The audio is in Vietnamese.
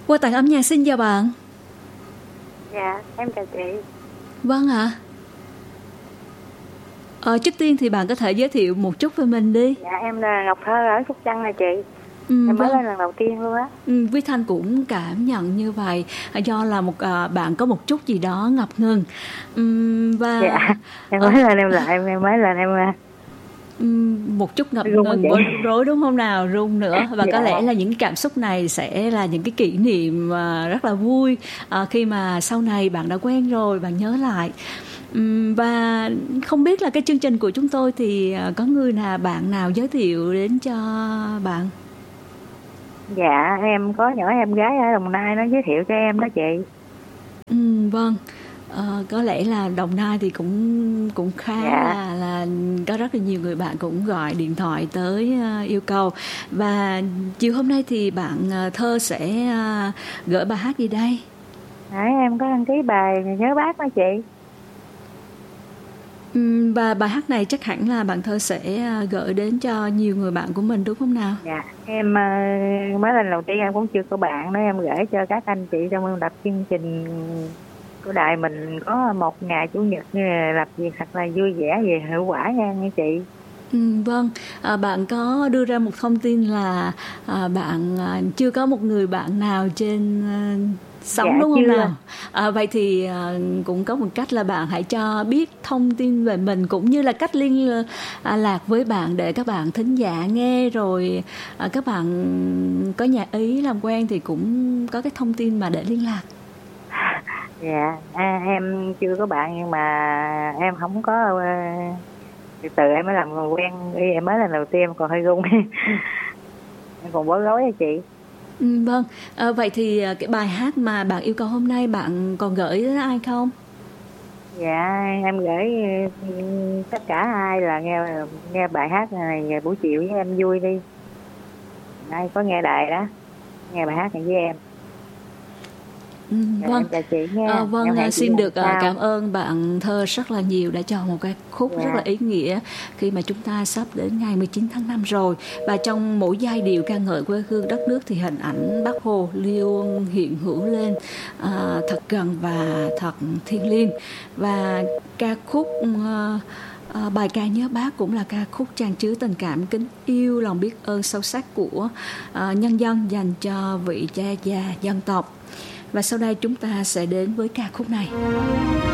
Qua tặng âm nhạc xin chào bạn. Dạ, em chào chị. Vâng ạ. Trước tiên thì bạn có thể giới thiệu một chút về mình đi. Dạ, em là Ngọc Thơ ở Sóc Trăng nè chị. Em mới Vâng. lên lần đầu tiên luôn á. Vi Thanh cũng cảm nhận như vậy, do là bạn có một chút gì đó ngập ngừng. Và Dạ, em mới lên em lại, em mới lên em một chút ngập ngừng, bối rối đúng không nào, run nữa. Và dạ. Có lẽ là những cảm xúc này sẽ là những cái kỷ niệm rất là vui khi mà sau này bạn đã quen rồi, bạn nhớ lại. Và không biết là cái chương trình của chúng tôi thì có người bạn nào giới thiệu đến cho bạn? Dạ, em có nhỏ em gái ở Đồng Nai nó giới thiệu cho em đó chị. Vâng. Có lẽ là Đồng Nai thì cũng khá là có rất là nhiều người bạn cũng gọi điện thoại tới yêu cầu. Và chiều hôm nay thì bạn Thơ sẽ gửi bài hát gì đây? Đấy, em có đăng ký bài Nhớ Bác đó chị. Và bài hát này chắc hẳn là bạn Thơ sẽ gửi đến cho nhiều người bạn của mình đúng không nào? Dạ, em mới lần đầu tiên em cũng chưa có bạn nữa, em gửi cho các anh chị trong biên tập chương trình của đài mình có một ngày chủ nhật làm việc thật là vui vẻ về hiệu quả nha chị. Vâng, bạn có đưa ra một thông tin là bạn chưa có một người bạn nào trên sống đúng không nào? Vậy thì cũng có một cách là bạn hãy cho biết thông tin về mình cũng như là cách liên lạc với bạn để các bạn thính giả nghe, rồi các bạn có nhà ý làm quen thì cũng có cái thông tin mà để liên lạc. Dạ, em chưa có bạn nhưng mà em không có từ em mới làm quen, em mới lần đầu tiên em còn hơi run. Em còn bối rối cho chị. Vâng, vậy thì cái bài hát mà bạn yêu cầu hôm nay bạn còn gửi đến ai không? Dạ, em gửi tất cả ai là nghe bài hát này buổi chiều với em vui đi. Ai có nghe đài đó, nghe bài hát này với em. Vâng, chào chị nha. Vâng, xin được cảm ơn bạn Thơ rất là nhiều đã chọn một cái khúc rất là ý nghĩa khi mà chúng ta sắp đến ngày 19 tháng 5 rồi. Và trong mỗi giai điệu ca ngợi quê hương đất nước thì hình ảnh Bác Hồ luôn hiện hữu lên thật gần và thật thiêng liêng. Và ca khúc bài ca Nhớ Bác cũng là ca khúc tràn chứa tình cảm kính yêu, lòng biết ơn sâu sắc của nhân dân dành cho vị cha già dân tộc. Và sau đây chúng ta sẽ đến với ca khúc này.